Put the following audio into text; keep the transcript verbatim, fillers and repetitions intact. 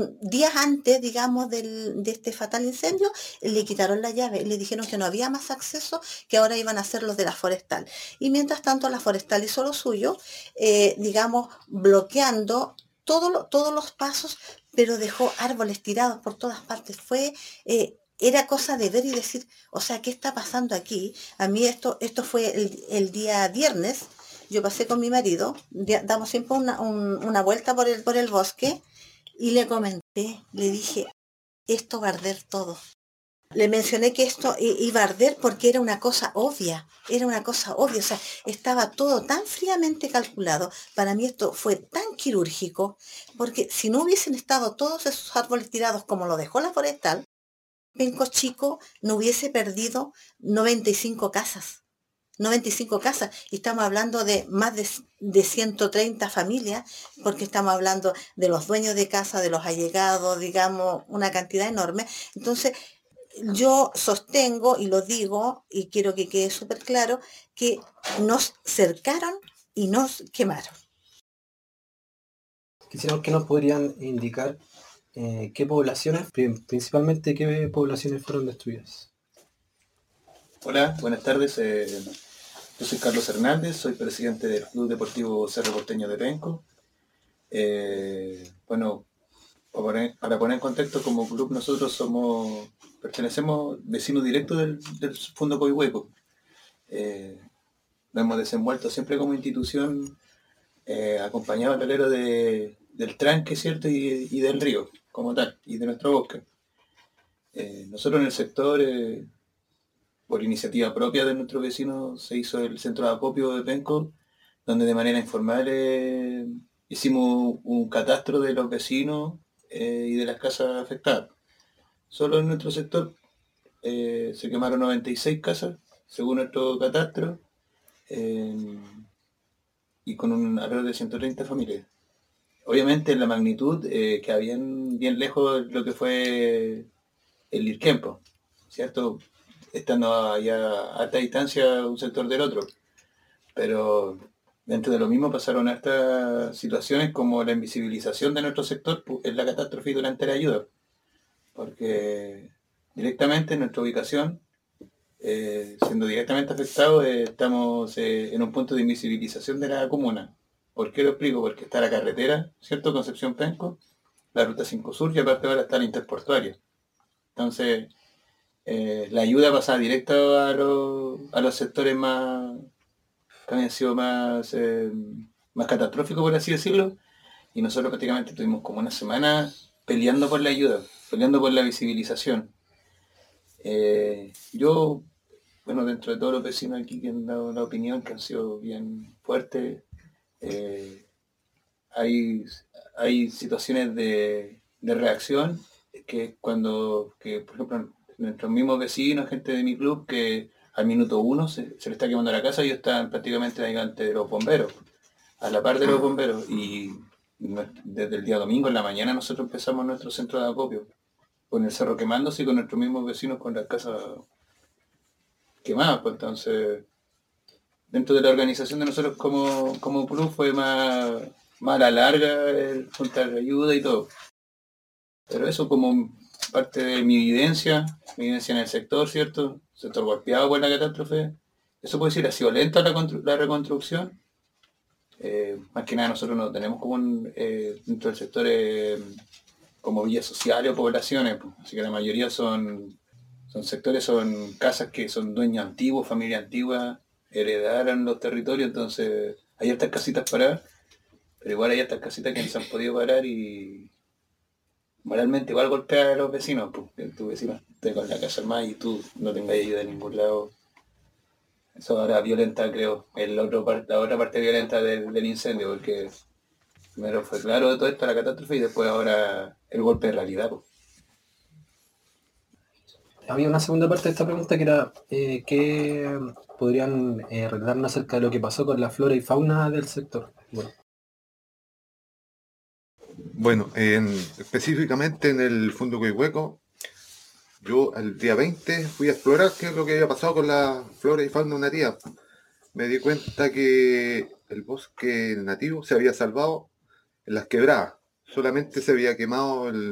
un, días antes, digamos, del, de este fatal incendio, le quitaron la llave, le dijeron que no había más acceso, que ahora iban a hacer los de la forestal. Y mientras tanto la forestal hizo lo suyo, eh, digamos, bloqueando todo lo, todos los pasos, pero dejó árboles tirados por todas partes. Fue, eh, era cosa de ver y decir, o sea, ¿qué está pasando aquí? A mí esto, esto fue el, el día viernes. Yo pasé con mi marido, damos siempre una, un, una vuelta por el, por el bosque, y le comenté, le dije, esto va a arder todo. Le mencioné que esto iba a arder porque era una cosa obvia, era una cosa obvia, o sea, estaba todo tan fríamente calculado. Para mí esto fue tan quirúrgico, porque si no hubiesen estado todos esos árboles tirados como lo dejó la forestal, Penco Chico no hubiese perdido noventa y cinco casas. noventa y cinco casas, y estamos hablando de más de, de ciento treinta familias, porque estamos hablando de los dueños de casa, de los allegados, digamos, una cantidad enorme. Entonces, yo sostengo y lo digo, y quiero que quede súper claro, que nos cercaron y nos quemaron. Quisiéramos que nos podrían indicar eh, qué poblaciones, principalmente qué poblaciones fueron destruidas. Hola, buenas tardes. Eh, yo soy Carlos Hernández, soy presidente del Club Deportivo Cerro Porteño de Penco. Eh, bueno, para poner, para poner en contexto, como club nosotros somos, pertenecemos vecinos directos del, del Fondo Coihueco. Eh, nos hemos desenvuelto siempre como institución, eh, acompañado al alero de, del tranque, ¿cierto? Y, y del río, como tal, y de nuestro bosque. Eh, nosotros en el sector, eh, por iniciativa propia de nuestros vecinos, se hizo el centro de acopio de Penco, donde de manera informal eh, hicimos un catastro de los vecinos eh, y de las casas afectadas. Solo en nuestro sector eh, se quemaron noventa y seis casas, según nuestro catastro, eh, y con un alrededor de ciento treinta familias. Obviamente la magnitud eh, queda bien, bien lejos de lo que fue el Lirquempo, ¿cierto? Estando allá a alta distancia un sector del otro. Pero dentro de lo mismo pasaron estas situaciones como la invisibilización de nuestro sector en la catástrofe durante la ayuda. Porque directamente en nuestra ubicación, eh, siendo directamente afectados, eh, estamos eh, en un punto de invisibilización de la comuna. ¿Por qué lo explico? Porque está la carretera, ¿cierto? Concepción Penco, la ruta cinco Sur, y aparte ahora está la interportuaria. Entonces, eh, la ayuda pasa directo a, los, a los sectores más que habían sido más, eh, más catastróficos, por así decirlo, y nosotros prácticamente tuvimos como una semana peleando por la ayuda, peleando por la visibilización. Eh, yo, bueno, dentro de todos los vecinos aquí que han dado la opinión, que han sido bien fuertes, eh, hay, hay situaciones de, de reacción que cuando, que por ejemplo, nuestros mismos vecinos, gente de mi club, que al minuto uno se, se le está quemando la casa y ellos están prácticamente ahí ante los bomberos, a la par de los bomberos, y desde el día domingo en la mañana nosotros empezamos nuestro centro de acopio, con el cerro quemándose y con nuestros mismos vecinos con las casas quemadas. Pues entonces, dentro de la organización de nosotros como, como club fue más, más a la larga el juntar ayuda y todo. Pero eso como parte de mi vivencia, mi vivencia en el sector, ¿cierto? Sector golpeado por la catástrofe. Eso puede decir, ha sido lenta la, la reconstrucción. Eh, más que nada nosotros no tenemos como un, eh, dentro del sector eh, como villas sociales o poblaciones, pues. Así que la mayoría son, son sectores, son casas que son dueños antiguos, familia antigua, heredaron los territorios, entonces hay estas casitas paradas, pero igual hay estas casitas que no se han podido parar y moralmente igual golpea a los vecinos, pues, que tu vecino esté con la casa armada y tú no tengas ayuda de ningún lado. Eso ahora violenta, creo, el otro, la otra parte violenta del, del incendio, porque primero fue claro de todo esto, la catástrofe, y después ahora el golpe de realidad. Pues. Había una segunda parte de esta pregunta que era eh, ¿qué podrían eh, recordarnos acerca de lo que pasó con la flora y fauna del sector? Bueno, bueno en, específicamente en el Fondo Coihueco, yo el día veinte fui a explorar qué es lo que había pasado con la flora y fauna nativa. Me di cuenta que el bosque nativo se había salvado en las quebradas. Solamente se había quemado el